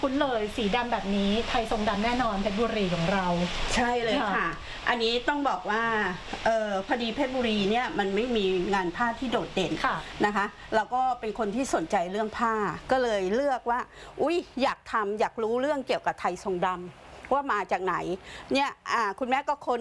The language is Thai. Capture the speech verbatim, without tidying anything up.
คุ้นเลยสีดำแบบนี้ไทยทรงดำแน่นอนเพชรบุรีของเราใช่เลยค่ะอันนี้ต้องบอกว่าเออพอดีเพชรบุรีเนี่ยมันไม่มีงานผ้าที่โดดเด่นนะคะเราก็เป็นคนที่สนใจเรื่องผ้าก็เลยเลือกว่าอุ๊ยอยากทำอยากรู้เรื่องเกี่ยวกับไทยทรงดำว่ามาจากไหนเนี่ยคุณแม่ก็ค้น